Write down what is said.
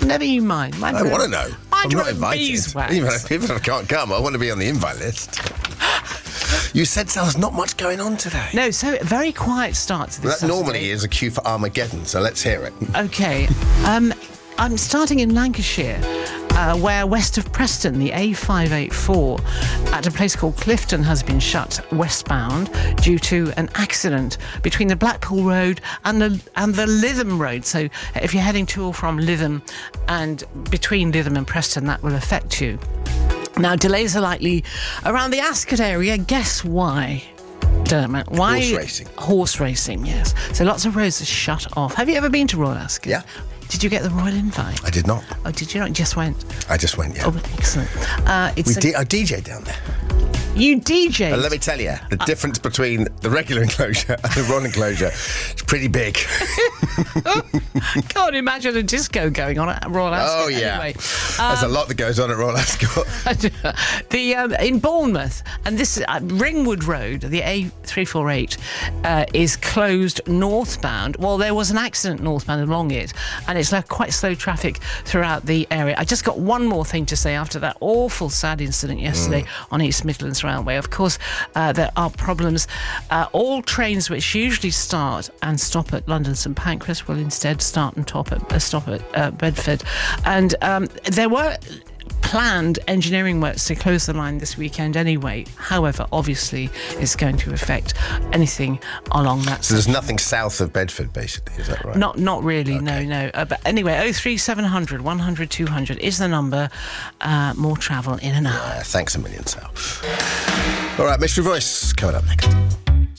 Never you mind. I want to know. I'm not invited. Beeswax. Even if I can't come, I want to be on the invite list. You said there's not much going on today. No, so very quiet start to this That normally is a cue for Armageddon, so let's hear it. Okay. I'm starting in Lancashire, where west of Preston, the A584 at a place called Clifton has been shut westbound due to an accident between the Blackpool Road and the Lytham Road. So if you're heading to or from Lytham and between Lytham and Preston, that will affect you. Now, delays are likely around the Ascot area. Guess why? Dermot, why? Horse racing. Horse racing, yes. So lots of roads are shut off. Have you ever been to Royal Ascot? Yeah. Did you get the royal invite? I did not. Oh, did you not? Just went? I just went, yeah. Oh, excellent. I DJ'd down there. You DJ'd? And let me tell you, the difference between the regular enclosure and the royal enclosure is pretty big. Can't imagine a disco going on at Royal Ascot. Oh, yeah. Anyway, There's a lot that goes on at Royal Ascot. in Bournemouth, and this Ringwood Road, the A348, is closed northbound. Well, there was an accident northbound along it, and it's left quite slow traffic throughout the area. I just got one more thing to say after that awful, sad incident yesterday on East Midlands Railway. Of course, there are problems. All trains which usually start and stop at London St Pancras will instead stop at Bedford. And there were planned engineering works to close the line this weekend anyway. However, obviously, it's going to affect anything along that. So there's nothing south of Bedford, basically, is that right? Not really, okay. no. But anyway, 03700 100 200 is the number. More travel in an hour. Thanks a million, Sal. All right, Mystery Voice coming up next.